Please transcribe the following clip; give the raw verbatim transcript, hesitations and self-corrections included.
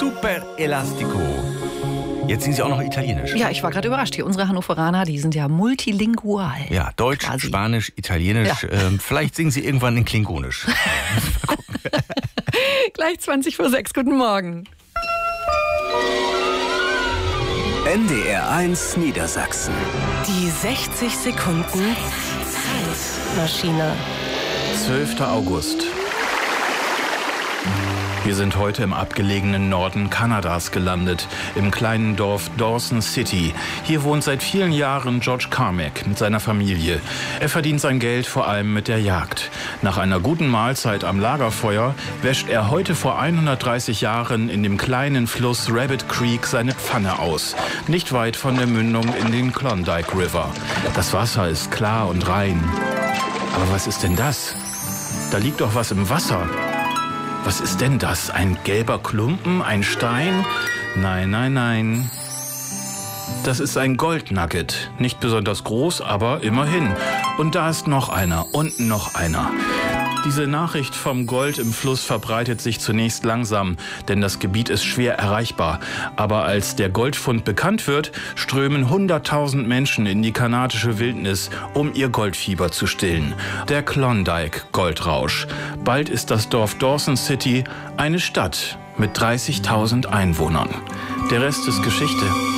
Super Elastico. Jetzt singen Sie auch noch Italienisch. Ja, ich war gerade überrascht. Hier unsere Hannoveraner, die sind ja multilingual. Ja, Deutsch, quasi. Spanisch, Italienisch. Ja. Ähm, vielleicht singen Sie irgendwann in Klingonisch. Gleich zwanzig vor sechs. Guten Morgen. N D R eins Niedersachsen. Die sechzig Sekunden Zeitmaschine. zwölfter August. Wir sind heute im abgelegenen Norden Kanadas gelandet, im kleinen Dorf Dawson City. Hier wohnt seit vielen Jahren George Carmack mit seiner Familie. Er verdient sein Geld vor allem mit der Jagd. Nach einer guten Mahlzeit am Lagerfeuer wäscht er heute vor hundertdreißig Jahren in dem kleinen Fluss Rabbit Creek seine Pfanne aus. Nicht weit von der Mündung in den Klondike River. Das Wasser ist klar und rein. Aber was ist denn das? Da liegt doch was im Wasser. Was ist denn das? Ein gelber Klumpen? Ein Stein? Nein, nein, nein. Das ist ein Goldnugget. Nicht besonders groß, aber immerhin. Und da ist noch einer und noch einer. Diese Nachricht vom Gold im Fluss verbreitet sich zunächst langsam, denn das Gebiet ist schwer erreichbar. Aber als der Goldfund bekannt wird, strömen hunderttausend Menschen in die kanadische Wildnis, um ihr Goldfieber zu stillen. Der Klondike-Goldrausch. Bald ist das Dorf Dawson City eine Stadt mit dreißigtausend Einwohnern. Der Rest ist Geschichte.